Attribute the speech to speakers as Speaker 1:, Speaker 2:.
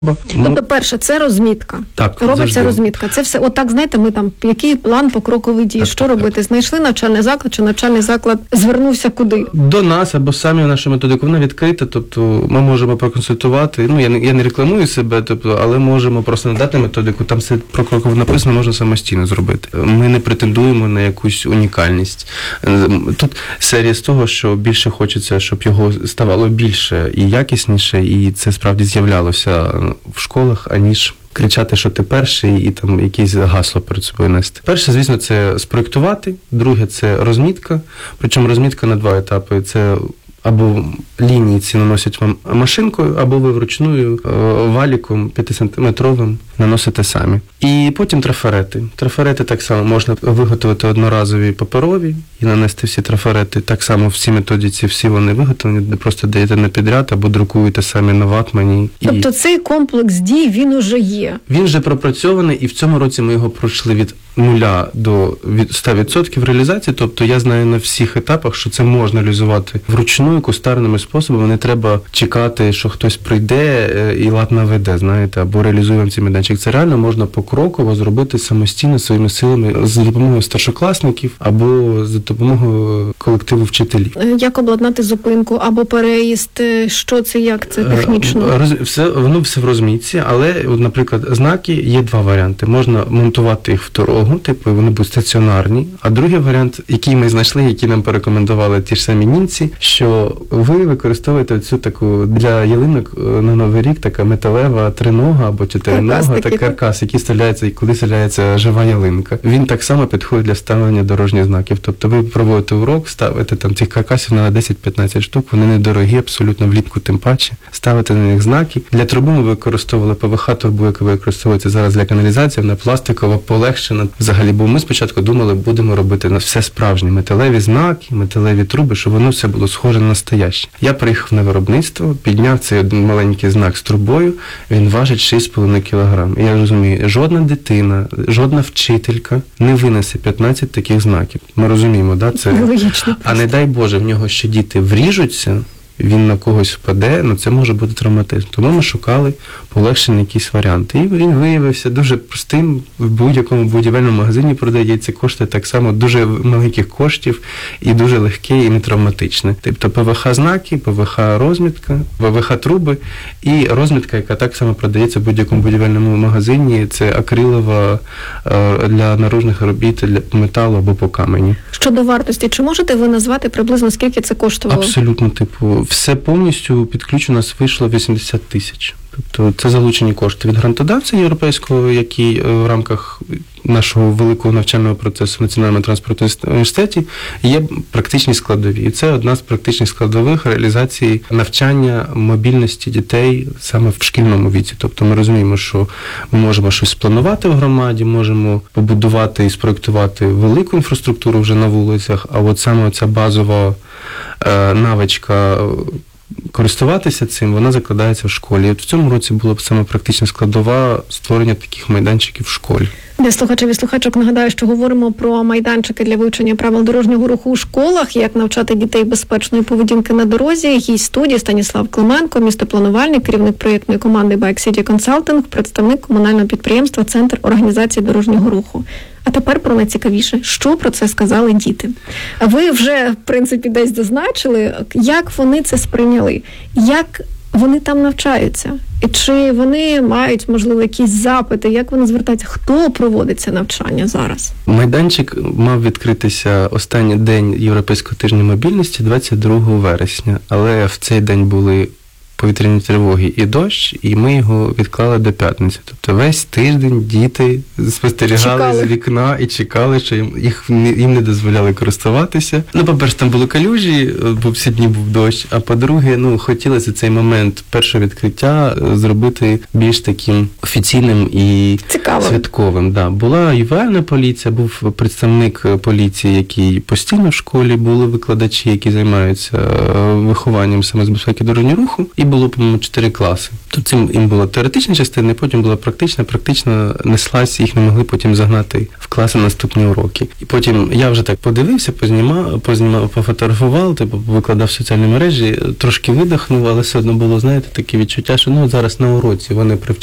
Speaker 1: Тобто, перше, це розмітка.
Speaker 2: Так,
Speaker 1: робиться
Speaker 2: завжди.
Speaker 1: розмітка. Це все, отак, знаєте, ми там, який план покроковий дій, що робити? Знайшли навчальний заклад, чи навчальний заклад звернувся куди?
Speaker 2: До нас або самі наша методика, вона відкрита, тобто ми можемо проконсультувати, я не рекламую себе, тобто, але можемо просто надати методику, там все прокроково написано, можна самостійно зробити. Ми не претендуємо на якусь унікальність. Тут серія з того, що більше хочеться, щоб його ставало більше і якісніше, і це справді з'являлося в школах, аніж кричати, що ти перший, і там якесь гасло перед собою нести. Перше, звісно, це спроєктувати, друге – це розмітка, причому розмітка на 2 етапи. Це або лінії ці наносять вам машинкою, або ви вручную валіком 5-сантиметровим наносите самі. І потім трафарети. Трафарети так само можна виготовити одноразові паперові і нанести всі трафарети. Так само в цій методиці всі вони виготовлені, де просто даєте на підряд або друкуєте самі на ватмані.
Speaker 1: Тобто цей комплекс дій, він уже є?
Speaker 2: Він вже пропрацьований, і в цьому році ми його пройшли від 0 до 100% реалізації. Тобто я знаю на всіх етапах, що це можна реалізувати вручну, кустарними способами. Не треба чекати, що хтось прийде і лад наведе, знаєте, або реалізує вам цей майданчик. Це реально можна покроково зробити самостійно своїми силами за допомогою старшокласників або за допомогою колективу вчителів.
Speaker 1: Як обладнати зупинку або переїзд? Що це, як це технічно?
Speaker 2: Воно все в розмітці, але, наприклад, знаки є 2 варіанти. Можна монтувати їх в дорогу, типу вони будуть стаціонарні. А другий варіант, який ми знайшли, який нам порекомендували ті ж самі німці, що ви використовуєте цю таку для ялинок на Новий рік така металева тринога або чотиринога, та каркас, який вставляється, і куди вставляється жива ялинка. Він так само підходить для вставлення дорожніх знаків. Тобто ви проводите урок, ставите там цих каркасів на 10-15 штук, вони недорогі, абсолютно влітку тим паче, ставите на них знаки. Для труби ми використовували ПВХ-трубу, яка використовується зараз для каналізації, вона пластикова, полегшена. Взагалі, бо ми спочатку думали, будемо робити на все справжнє, металеві знаки, металеві труби, щоб воно все було схоже на настояще. Я приїхав на виробництво, підняв цей один маленький знак з трубою, він важить 6,5 кг. І я розумію, жодна дитина, жодна вчителька не винесе 15 таких знаків. Ми розуміємо, да? Це...
Speaker 1: Логічно.
Speaker 2: А не дай Боже, в нього ще діти вріжуться, він на когось впаде, це може бути травматизм. Тому ми шукали полегшені якісь варіанти. І він виявився дуже простим, в будь-якому будівельному магазині продається, коштує так само дуже маленьких коштів і дуже легке і не травматичне. Тобто ПВХ-знаки, ПВХ-розмітка, ПВХ-труби і розмітка, яка так само продається в будь-якому будівельному магазині, це акрилова для наружних робіт, для металу або по камені.
Speaker 1: Щодо вартості, чи можете ви назвати приблизно, скільки це коштувало?
Speaker 2: Абсолютно, все повністю під ключ у нас вийшло 80 тисяч. Тобто це залучені кошти від грантодавця європейського, який в рамках нашого великого навчального процесу в Національному транспортному університеті є практичні складові. І це одна з практичних складових реалізації навчання мобільності дітей саме в шкільному віці. Тобто ми розуміємо, що ми можемо щось спланувати в громаді, можемо побудувати і спроектувати велику інфраструктуру вже на вулицях, а от саме ця базова навичка користуватися цим, вона закладається в школі. І от в цьому році була б саме практична складова створення таких майданчиків в школі.
Speaker 1: Для слухачів і слухачок нагадаю, що говоримо про майданчики для вивчення правил дорожнього руху у школах, як навчати дітей безпечної поведінки на дорозі. Гість студії Станіслав Клименко, містопланувальник, керівник проєктної команди Bike City Consulting, представник комунального підприємства «Центр організації дорожнього руху». А тепер про найцікавіше. Що про це сказали діти? Ви вже, в принципі, десь зазначили, як вони це сприйняли, як вони там навчаються, і чи вони мають, можливо, якісь запити, як вони звертаються, хто проводить це навчання зараз?
Speaker 2: Майданчик мав відкритися останній день Європейського тижня мобільності 22 вересня, але в цей день були повітряні тривоги і дощ, і ми його відклали до п'ятниці. Тобто весь тиждень діти спостерігали з вікна і чекали, що їм не дозволяли користуватися. По-перше, там були калюжі, бо всі дні був дощ, а по-друге, хотілося цей момент першого відкриття зробити більш таким офіційним і святковим. Да. Була ювенальна поліція, був представник поліції, який постійно в школі, були викладачі, які займаються вихованням саме з безпеки дорожнього руху, і було, по-моєму, 4 класи. Тобто цим їм була теоретична частина, потім була практична. Практично неслась, їх не могли потім загнати в класи наступні уроки. І потім я вже так подивився, познімав, пофотографував, викладав в соціальні мережі, трошки видихнув, але все одно було, знаєте, таке відчуття, що зараз на уроці вони привчають